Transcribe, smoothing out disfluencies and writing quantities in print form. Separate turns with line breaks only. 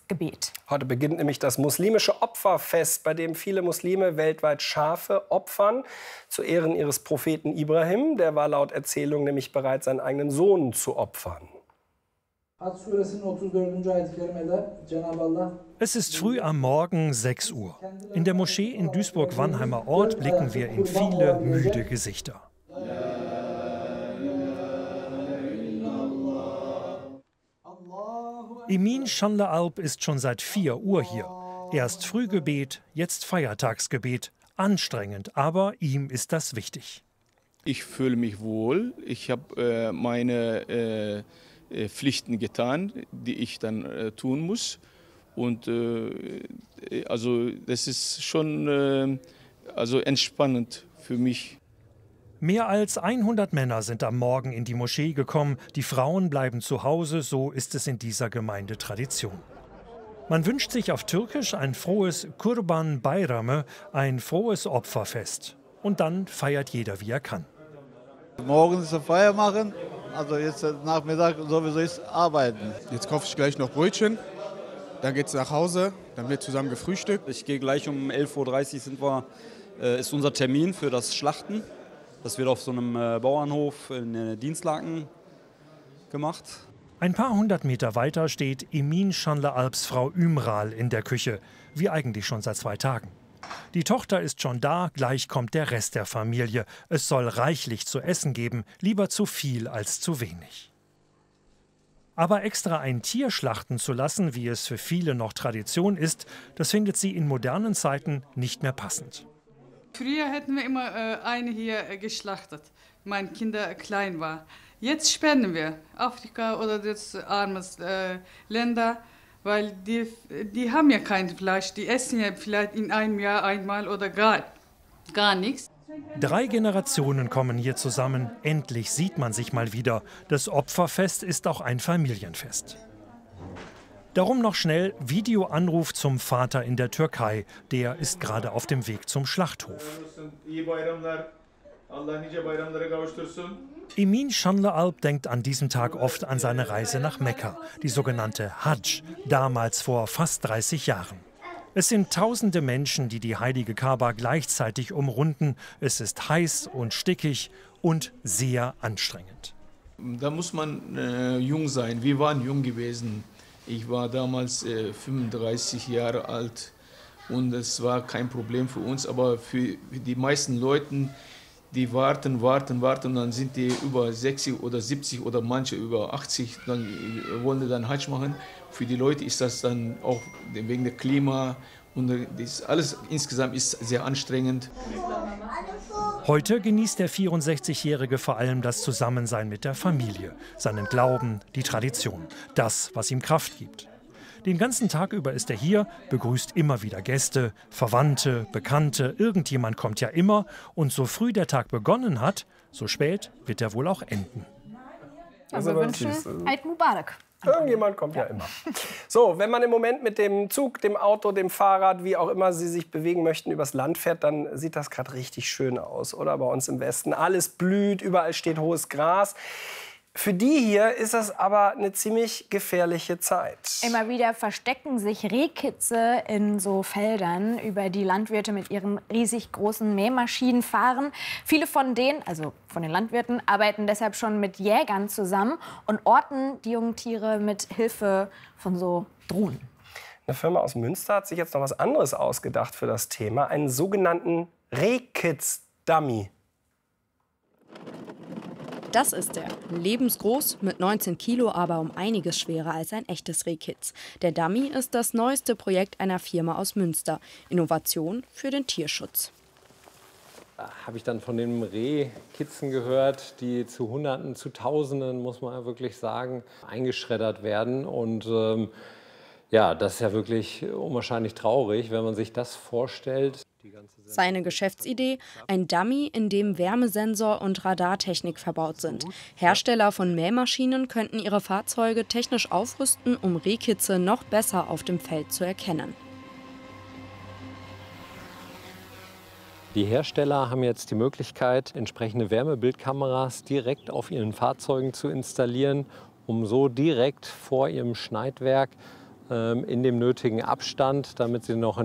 Gebet.
Heute beginnt nämlich das muslimische Opferfest, bei dem viele Muslime weltweit Schafe opfern, zu Ehren ihres Propheten Ibrahim. Der war laut Erzählung nämlich bereit, seinen eigenen Sohn zu opfern.
Es ist früh am Morgen 6 Uhr. In der Moschee in Duisburg-Wannheimer Ort blicken wir in viele müde Gesichter. Emin Schanle-Alp ist schon seit 4 Uhr hier. Erst Frühgebet, jetzt Feiertagsgebet. Anstrengend, aber ihm ist das wichtig.
Ich fühle mich wohl. Ich habe meine Pflichten getan, die ich dann tun muss. Und also das ist schon entspannend für mich.
Mehr als 100 Männer sind am Morgen in die Moschee gekommen. Die Frauen bleiben zu Hause, so ist es in dieser Gemeinde Tradition. Man wünscht sich auf Türkisch ein frohes Kurban Bayramı, ein frohes Opferfest. Und dann feiert jeder, wie er kann.
Morgens eine Feier machen, also jetzt Nachmittag sowieso ist arbeiten.
Jetzt kaufe ich gleich noch Brötchen, dann geht's nach Hause, dann wird zusammen gefrühstückt.
Ich gehe gleich um 11:30 Uhr ist unser Termin für das Schlachten. Das wird auf so einem Bauernhof in Dienstlaken gemacht.
Ein paar 100 Meter weiter steht Emin Schanle-Alps Frau Ümral in der Küche, wie eigentlich schon seit 2 Tagen. Die Tochter ist schon da, gleich kommt der Rest der Familie. Es soll reichlich zu essen geben, lieber zu viel als zu wenig. Aber extra ein Tier schlachten zu lassen, wie es für viele noch Tradition ist, das findet sie in modernen Zeiten nicht mehr passend.
Früher hätten wir immer eine hier geschlachtet, meine Kinder klein war. Jetzt spenden wir Afrika oder das arme Länder, weil die haben ja kein Fleisch, die essen ja vielleicht in einem Jahr einmal oder gar nichts.
3 Generationen kommen hier zusammen, endlich sieht man sich mal wieder. Das Opferfest ist auch ein Familienfest. Darum noch schnell Videoanruf zum Vater in der Türkei. Der ist gerade auf dem Weg zum Schlachthof. Emin Schanle-Alp denkt an diesem Tag oft an seine Reise nach Mekka, die sogenannte Hadsch, damals vor fast 30 Jahren. Es sind tausende Menschen, die die heilige Kaaba gleichzeitig umrunden. Es ist heiß und stickig und sehr anstrengend.
Da muss man jung sein. Wir waren jung gewesen. Ich war damals 35 Jahre alt und es war kein Problem für uns, aber für die meisten Leute, die warten und dann sind die über 60 oder 70 oder manche über 80, dann wollen die dann Hadsch machen. Für die Leute ist das dann auch wegen der Klima und das alles insgesamt ist sehr anstrengend.
Heute genießt der 64-Jährige vor allem das Zusammensein mit der Familie, seinen Glauben, die Tradition, das, was ihm Kraft gibt. Den ganzen Tag über ist er hier, begrüßt immer wieder Gäste, Verwandte, Bekannte, irgendjemand kommt ja immer. Und so früh der Tag begonnen hat, so spät wird er wohl auch enden.
Also wir wünschen Eid Mubarak.
Irgendjemand kommt ja immer. So, wenn man im Moment mit dem Zug, dem Auto, dem Fahrrad, wie auch immer Sie sich bewegen möchten, übers Land fährt, dann sieht das gerade richtig schön aus, oder? Bei uns im Westen. Alles blüht, überall steht hohes Gras. Für die hier ist das aber eine ziemlich gefährliche Zeit.
Immer wieder verstecken sich Rehkitze in so Feldern, über die Landwirte mit ihren riesig großen Mähmaschinen fahren. Viele von denen, also von den Landwirten, arbeiten deshalb schon mit Jägern zusammen und orten die jungen Tiere mit Hilfe von so Drohnen.
Eine Firma aus Münster hat sich jetzt noch was anderes ausgedacht für das Thema, einen sogenannten Rehkitz-Dummy.
Das ist er. Lebensgroß, mit 19 Kilo, aber um einiges schwerer als ein echtes Rehkitz. Der Dummy ist das neueste Projekt einer Firma aus Münster. Innovation für den Tierschutz.
Da habe ich dann von den Rehkitzen gehört, die zu Hunderten, zu Tausenden, muss man wirklich sagen, eingeschreddert werden. Und ja, das ist ja wirklich unwahrscheinlich traurig, wenn man sich das vorstellt.
Seine Geschäftsidee: ein Dummy, in dem Wärmesensor und Radartechnik verbaut sind. Hersteller von Mähmaschinen könnten ihre Fahrzeuge technisch aufrüsten, um Rehkitze noch besser auf dem Feld zu erkennen.
Die Hersteller haben jetzt die Möglichkeit, entsprechende Wärmebildkameras direkt auf ihren Fahrzeugen zu installieren, um so direkt vor ihrem Schneidwerk in dem nötigen Abstand, damit sie noch